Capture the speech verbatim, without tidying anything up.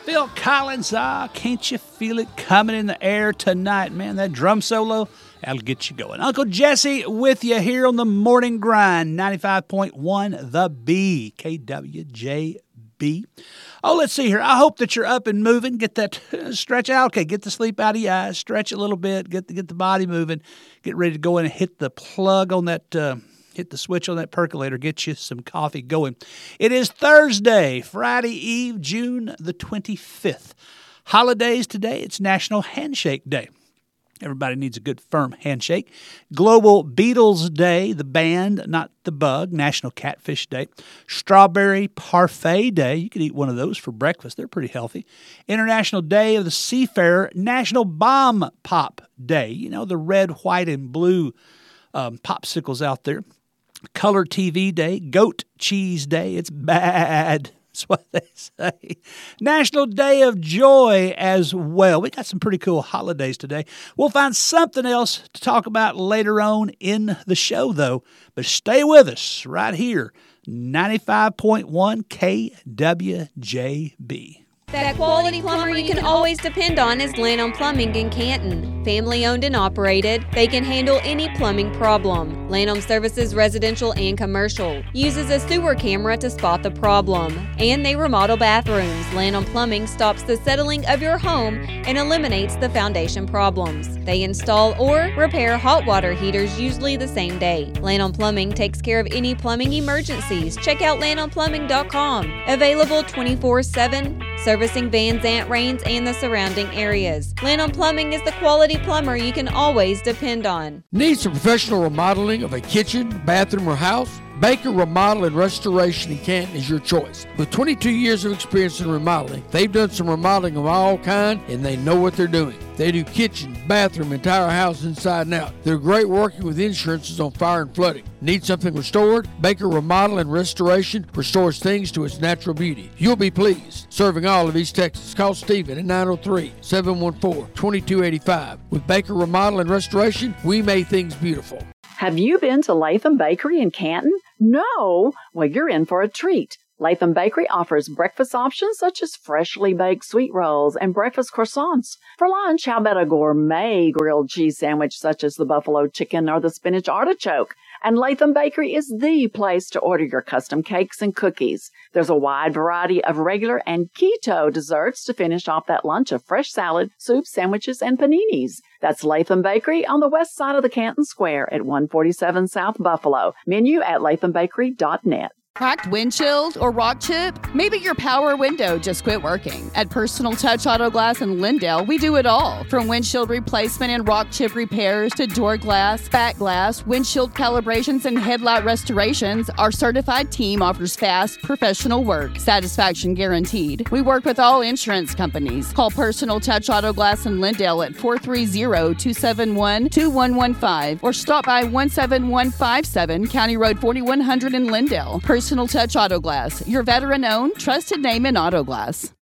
Phil Collins, ah, can't you feel it coming in the air tonight, man? That drum solo, that'll get you going. Uncle Jesse with you here on the Morning Grind, ninety-five point one The B, K W J B. Oh, let's see here. I hope that you're up and moving. Get that stretch out. Okay, get the sleep out of your eyes. Stretch a little bit. Get the, get the body moving. Get ready to go in and hit the plug on that, uh, hit the switch on that percolator. Get you some coffee going. It is Thursday, Friday Eve, June the twenty-fifth. Holidays today. It's National Handshake Day. Everybody needs a good, firm handshake. Global Beatles Day, the band, not the bug. National Catfish Day. Strawberry Parfait Day. You could eat one of those for breakfast. They're pretty healthy. International Day of the Seafarer. National Bomb Pop Day. You know, the red, white, and blue um, popsicles out there. Color T V Day. Goat Cheese Day. It's bad. That's what they say. National Day of Joy as well. We got some pretty cool holidays today. We'll find something else to talk about later on in the show, though. But stay with us right here, ninety-five point one K W J B. That quality plumber you can always depend on is Lanham Plumbing in Canton. Family owned and operated, they can handle any plumbing problem. Lanham services residential and commercial. Uses a sewer camera to spot the problem. And they remodel bathrooms. Lanham Plumbing stops the settling of your home and eliminates the foundation problems. They install or repair hot water heaters usually the same day. Lanham Plumbing takes care of any plumbing emergencies. Check out lanham plumbing dot com. Available twenty-four seven. Servicing Van Zant Rains and the surrounding areas. Lanham Plumbing is the quality plumber you can always depend on. Need some professional remodeling of a kitchen, bathroom, or house? Baker Remodel and Restoration in Canton is your choice. With twenty-two years of experience in remodeling, they've done some remodeling of all kind, and they know what they're doing. They do kitchen, bathroom, entire house inside and out. They're great working with insurances on fire and flooding. Need something restored? Baker Remodel and Restoration restores things to its natural beauty. You'll be pleased. Serving all of East Texas. Call Stephen at nine oh three, seven one four, two two eight five. With Baker Remodel and Restoration, we make things beautiful. Have you been to Latham Bakery in Canton? No? Well, you're in for a treat. Latham Bakery offers breakfast options such as freshly baked sweet rolls and breakfast croissants. For lunch, how about a gourmet grilled cheese sandwich such as the buffalo chicken or the spinach artichoke? And Latham Bakery is the place to order your custom cakes and cookies. There's a wide variety of regular and keto desserts to finish off that lunch of fresh salad, soup, sandwiches, and paninis. That's Latham Bakery on the west side of the Canton Square at one forty-seven South Buffalo. Menu at latham bakery dot net. Cracked windshield or rock chip? Maybe your power window just quit working. At Personal Touch Auto Glass in Lindale, we do it all. From windshield replacement and rock chip repairs to door glass, back glass, windshield calibrations, and headlight restorations, our certified team offers fast, professional work. Satisfaction guaranteed. We work with all insurance companies. Call Personal Touch Auto Glass in Lindale at four three zero, two seven one, two one one five or stop by one seven one five seven County Road forty-one hundred in Lindale. Personal Touch Auto Glass, your veteran-owned, trusted name in auto glass.